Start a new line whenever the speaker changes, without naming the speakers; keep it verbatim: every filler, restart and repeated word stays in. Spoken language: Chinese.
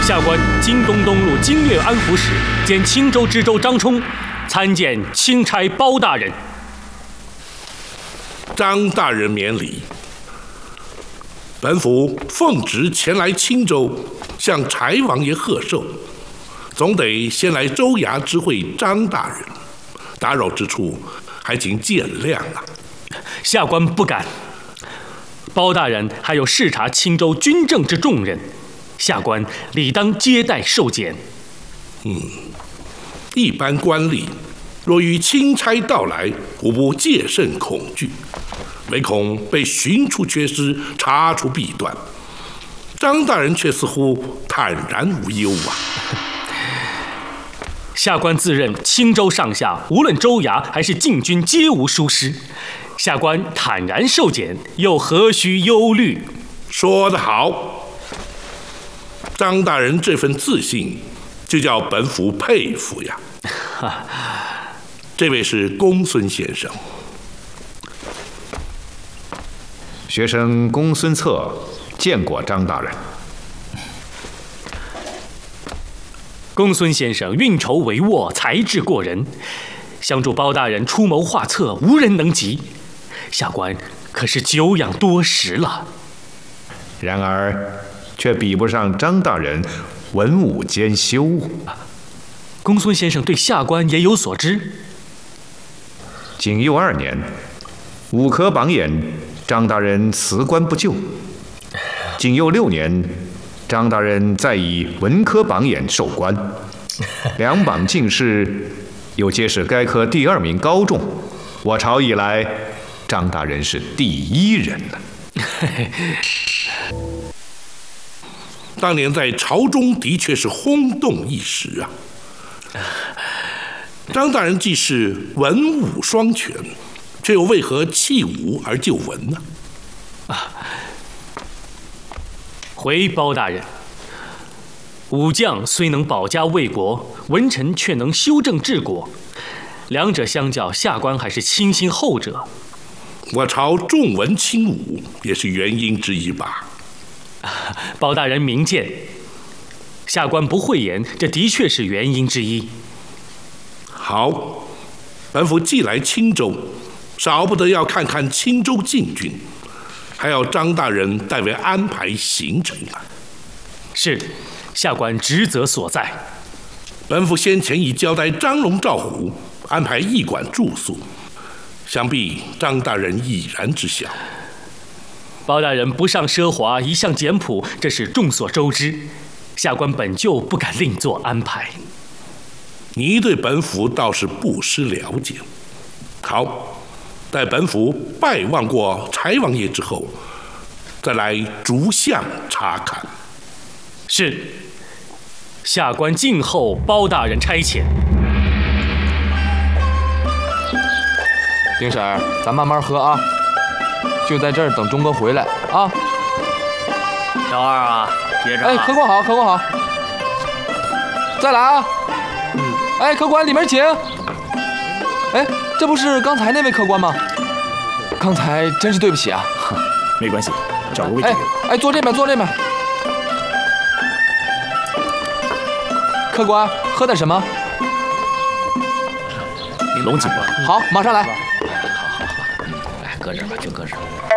下官京东东路经略安抚使兼青州知州张冲，参见钦差包大人。
张大人免礼。本府奉旨前来青州，向柴王爷贺寿，总得先来州衙知会张大人，打扰之处，还请见谅啊。
下官不敢。包大人还有视察青州军政之重任，下官理当接待受检。
嗯，一般官吏若遇钦差到来，无不戒慎恐惧，唯恐被寻出缺失，查出弊端。张大人却似乎坦然无忧啊。
下官自认青州上下，无论州衙还是禁军，皆无疏失。下官坦然受检，又何须忧虑？
说得好，张大人这份自信，就叫本府佩服呀。这位是公孙先生。
学生公孙策见过张大人。
公孙先生运筹帷幄，才智过人，相助包大人出谋划策，无人能及。下官可是久仰多时了。
然而，却比不上张大人文武兼修。
公孙先生对下官也有所知。
景佑二年，五科榜眼张大人辞官不就。景佑六年，张大人再以文科榜眼授官，两榜进士又皆是该科第二名高中。我朝以来，张大人是第一人了。
当年在朝中的确是轰动一时啊。张大人既是文武双全，却又为何弃武而就文呢？
啊，回包大人，武将虽能保家卫国，文臣却能修正治国，两者相较，下官还是倾心后者。
我朝重文轻武，也是原因之一吧。
包大人明鉴，下官不讳言，这的确是原因之一。
好，本府既来青州，少不得要看看青州禁军，还要张大人代为安排行程啊。
是，下官职责所在。
本府先前已交代张龙、赵虎安排驿馆住宿，想必张大人已然知晓。
包大人不尚奢华，一向简朴，这是众所周知。下官本就不敢另作安排。
你对本府倒是不失了解。好，待本府拜望过柴王爷之后，再来逐项查看。
是，下官静候包大人差遣。
丁婶儿，咱慢慢喝啊，就在这儿等钟哥回来啊。
小二啊，接着、啊。
哎，客官好，客官好。再来啊。嗯。哎，客官里面请。哎，这不是刚才那位客官吗？刚才真是对不起啊。
没关系，找个位置给我。
哎哎，坐这边，坐这边。客官，喝点什么？
龙井吧。
好，马上来。
好好好，来搁这儿吧，就搁这儿。